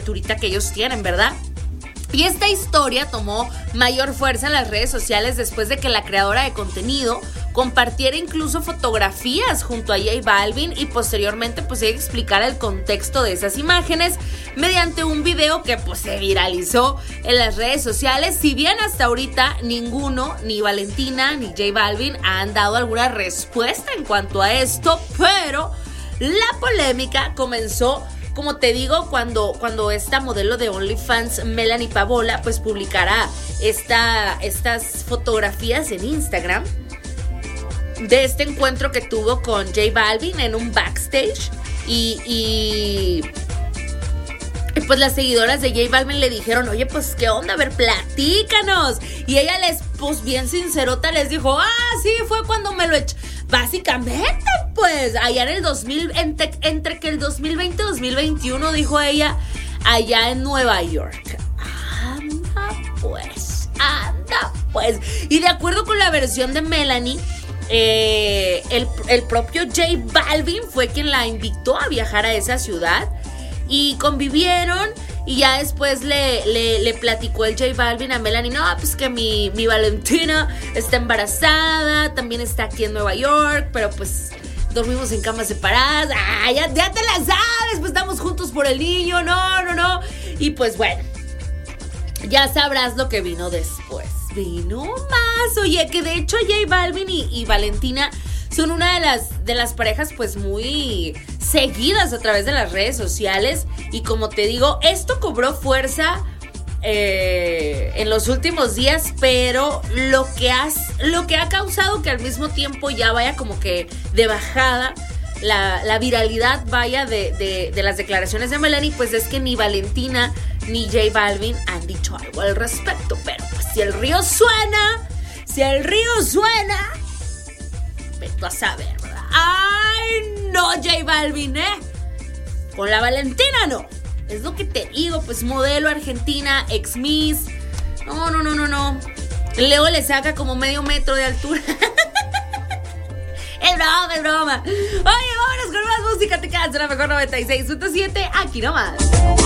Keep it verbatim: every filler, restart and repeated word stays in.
posturita que ellos tienen, ¿verdad? Y esta historia tomó mayor fuerza en las redes sociales después de que la creadora de contenido compartiera incluso fotografías junto a J Balvin y posteriormente pues ella explicara el contexto de esas imágenes mediante un video que pues se viralizó en las redes sociales. Si bien hasta ahorita ninguno, ni Valentina ni J Balvin han dado alguna respuesta en cuanto a esto, pero la polémica comenzó, como te digo, cuando, cuando esta modelo de OnlyFans, Melanie Pavola, pues publicará esta, estas fotografías en Instagram de este encuentro que tuvo con J Balvin en un backstage. Y, y, y pues las seguidoras de J Balvin le dijeron, oye, pues qué onda, a ver, platícanos. Y ella les, pues bien sincerota, les dijo, ah, sí, fue cuando me lo eché. Básicamente, pues, allá en el dos mil, entre, entre que el dos mil veinte y dos mil veintiuno, dijo ella, allá en Nueva York. Anda, pues, anda, pues. Y de acuerdo con la versión de Melanie, eh, el, el propio J Balvin fue quien la invitó a viajar a esa ciudad y convivieron. Y ya después le, le, le platicó el J Balvin a Melanie, no, pues que mi, mi Valentina está embarazada, también está aquí en Nueva York, pero pues dormimos en camas separadas. Ah, ya, ya te la sabes, pues estamos juntos por el niño, no, no, no. Y pues bueno, ya sabrás lo que vino después. Vino más, oye, que de hecho J Balvin y, y Valentina son una de las, de las parejas pues muy seguidas a través de las redes sociales. Y como te digo, esto cobró fuerza eh, en los últimos días, pero lo que, has, lo que ha causado que al mismo tiempo ya vaya como que de bajada la, la viralidad vaya de, de, de las declaraciones de Melanie, pues es que ni Valentina ni J Balvin han dicho algo al respecto. Pero pues si el río suena, si el río suena, ven tú a saber, ¿verdad? ¡Ay, no, J Balvin, eh! Con la Valentina no. Es lo que te digo, pues modelo argentina, ex Miss. No, no, no, no, no. Luego le saca como medio metro de altura. Es broma, es broma. Oye, vámonos con más música. Te quedas en la mejor noventa y seis punto siete. Aquí nomás.